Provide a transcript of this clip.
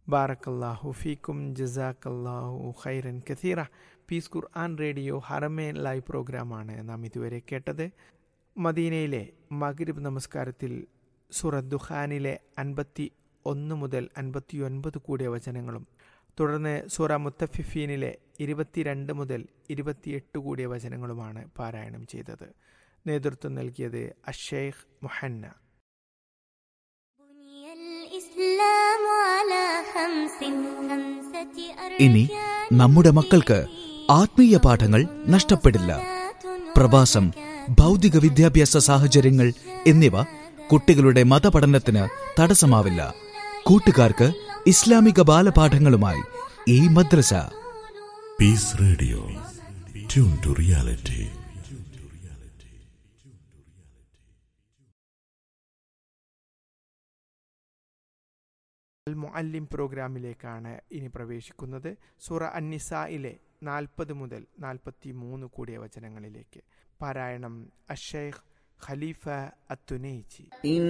ബാറക്കല്ലാഹു ഫീക്കും ജസാക്കല്ലാഹു ഖൈറൻ കസീറ. പീസ് ഖുർആൻ റേഡിയോ ഹറമേൻ ലൈവ് പ്രോഗ്രാമാണ് നാം ഇതുവരെ കേട്ടത്. മദീനയിലെ മഗ്രിബ് നമസ്കാരത്തിൽ സൂറ ദുഖാനിലെ 51 മുതൽ 59 കൂടിയ വചനങ്ങളും തുടർന്ന് സൂറ മുത്തഫിഫീനിലെ 22 മുതൽ 28 കൂടിയ വചനങ്ങളുമാണ് പാരായണം ചെയ്തത്. നേതൃത്വം നൽകിയത് അഷേഖ് മുഹന്ന. ഇനി നമ്മുടെ മക്കൾക്ക് ആത്മീയ പാഠങ്ങൾ നഷ്ടപ്പെടില്ല. പ്രവാസം, ഭൗതിക വിദ്യാഭ്യാസ സാഹചര്യങ്ങൾ എന്നിവ കുട്ടികളുടെ മതപഠനത്തിന് തടസ്സമാവില്ല. കൂട്ടുകാർക്ക് ഇസ്ലാമിക ബാലപാഠങ്ങളുമായി ഈ മദ്രസ. Piece radio, tune to reality. മുഅല്ലിം പ്രോഗ്രാമിലേക്കാണ് ഇനി പ്രവേശിക്കുന്നത്. സൂറ അന്നിസായിലെ 40 മുതൽ 43 കൂടിയ വചനങ്ങളിലേക്ക്. പാരായണം അഷേഖ് ഖലീഫ അത്തുനൈജി.